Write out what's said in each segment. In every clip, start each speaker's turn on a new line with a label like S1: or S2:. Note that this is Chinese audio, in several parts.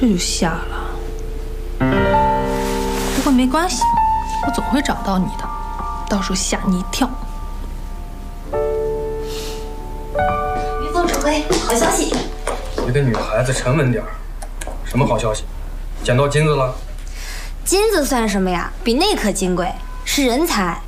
S1: 这就下了。不过没关系，我总会找到你的，到时候吓你一跳。
S2: 于峰指挥，好消息！
S3: 你个女孩子沉稳点儿。什么好消息？捡到金子了？
S2: 金子算什么呀？比那可金贵，是人才。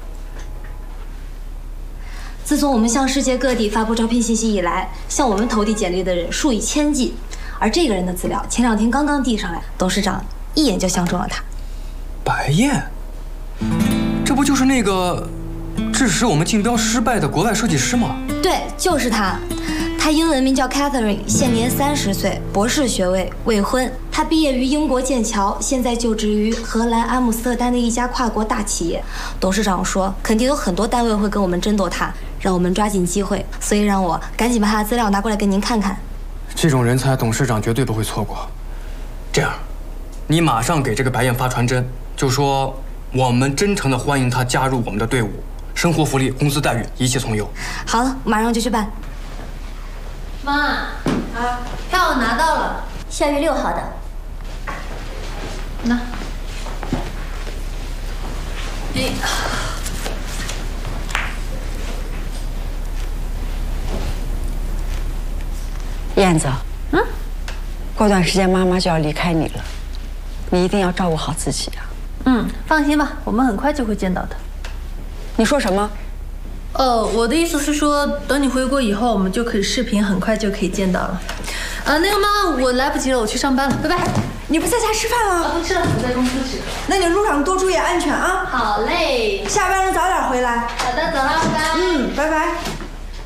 S2: 自从我们向世界各地发布招聘信息以来，向我们投递简历的人数以千计。而这个人的资料前2天刚刚递上来，董事长一眼就相中了他。
S3: 白燕，这不就是那个致使我们竞标失败的国外设计师吗？
S2: 对，就是他。他英文名叫 Catherine， 现年30岁，博士学位，未婚。他毕业于英国剑桥，现在就职于荷兰阿姆斯特丹的一家跨国大企业。董事长说，肯定有很多单位会跟我们争夺他，让我们抓紧机会，所以让我赶紧把他的资料拿过来给您看看。
S3: 这种人才，董事长绝对不会错过。这样，你马上给这个白燕发传真，就说我们真诚地欢迎他加入我们的队伍，生活福利、工资待遇一切从优。
S2: 好了，马上就去办。
S1: 妈，票我拿到了，
S2: 下月6号的。
S1: 那，
S4: 燕子，过段时间妈妈就要离开你了，你一定要照顾好自己啊。
S1: 放心吧，我们很快就会见到他。
S4: 你说什么？
S1: 我的意思是说，等你回国以后，我们就可以视频，很快就可以见到了。那个妈，我来不及了，我去上班了，拜拜。
S5: 你不在家吃饭了？
S1: 不吃了，我在公司吃。
S5: 那你路上多注意安全啊！
S1: 好嘞，
S5: 下班了早点回来。
S1: 好的，走了，拜拜。
S5: 拜拜。